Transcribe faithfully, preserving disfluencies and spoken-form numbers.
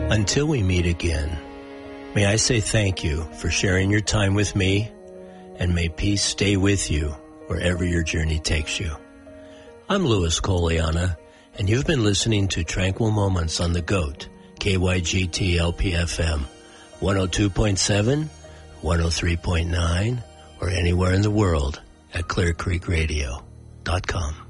Until we meet again, may I say thank you for sharing your time with me, and may peace stay with you wherever your journey takes you. I'm Louis Coliana, and you've been listening to Tranquil Moments on the GOAT, K Y G T L P F M, one oh two point seven, one oh three point nine, or anywhere in the world at clear creek radio dot com.